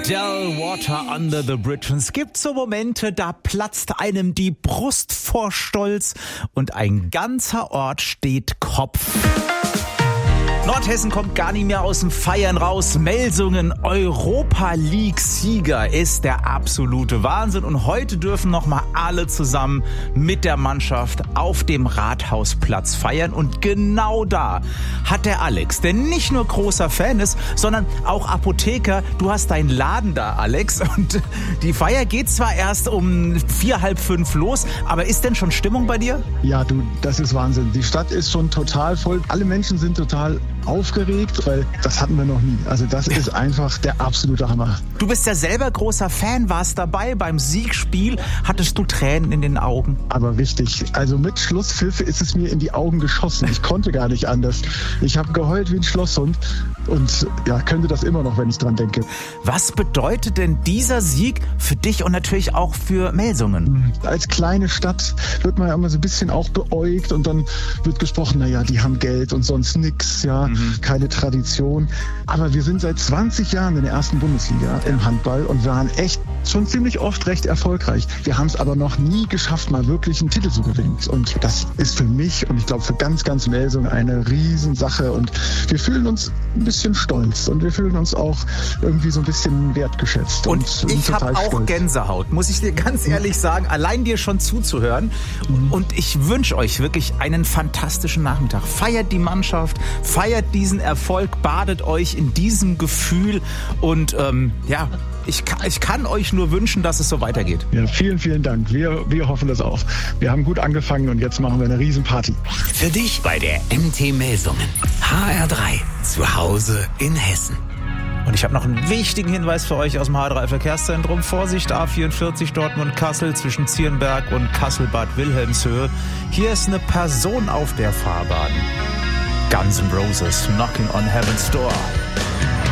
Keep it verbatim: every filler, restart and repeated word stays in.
Adele, Water Under the Bridge. Und es gibt so Momente, da platzt einem die Brust vor Stolz und ein ganzer Ort steht Kopf. Nordhessen kommt gar nicht mehr aus dem Feiern raus. Melsungen, Europa-League-Sieger ist der absolute Wahnsinn. Und heute dürfen nochmal alle zusammen mit der Mannschaft auf dem Rathausplatz feiern. Und genau da hat der Alex, der nicht nur großer Fan ist, sondern auch Apotheker. Du hast deinen Laden da, Alex. Und die Feier geht zwar erst um vier, halb fünf los, aber ist denn schon Stimmung bei dir? Ja, du, das ist Wahnsinn. Die Stadt ist schon total voll. Alle Menschen sind total aufgeregt, weil das hatten wir noch nie. Also das ist einfach der absolute Hammer. Du bist ja selber großer Fan, warst dabei beim Siegspiel. Hattest du Tränen in den Augen? Aber richtig. Also mit Schlusspfiff ist es mir in die Augen geschossen. Ich konnte gar nicht anders. Ich habe geheult wie ein Schlosshund und ja, könnte das immer noch, wenn ich dran denke. Was bedeutet denn dieser Sieg für dich und natürlich auch für Melsungen? Als kleine Stadt wird man ja immer so ein bisschen auch beäugt und dann wird gesprochen, naja, die haben Geld und sonst nix, ja. Mhm. Keine Tradition. Aber wir sind seit zwanzig Jahren in der ersten Bundesliga im Handball und waren echt schon ziemlich oft recht erfolgreich. Wir haben es aber noch nie geschafft, mal wirklich einen Titel zu gewinnen. Und das ist für mich und ich glaube für ganz, ganz Melsungen eine Riesensache. Und wir fühlen uns ein bisschen stolz und wir fühlen uns auch irgendwie so ein bisschen wertgeschätzt. Und, und ich habe auch stolz. Gänsehaut, muss ich dir ganz ehrlich sagen, allein dir schon zuzuhören. Mhm. Und ich wünsche euch wirklich einen fantastischen Nachmittag. Feiert die Mannschaft, feiert diesen Erfolg, badet euch in diesem Gefühl und ähm, ja, ich kann, ich kann euch nur wünschen, dass es so weitergeht. Ja, vielen, vielen Dank. Wir, wir hoffen das auch. Wir haben gut angefangen und jetzt machen wir eine Riesenparty. Für dich bei der M T Melsungen. H R drei, zu Hause in Hessen. Und ich habe noch einen wichtigen Hinweis für euch aus dem H R drei Verkehrszentrum. Vorsicht, A vierundvierzig Dortmund-Kassel zwischen Zierenberg und Kassel-Bad Wilhelmshöhe. Hier ist eine Person auf der Fahrbahn. Guns N' Roses, Knocking on Heaven's Door.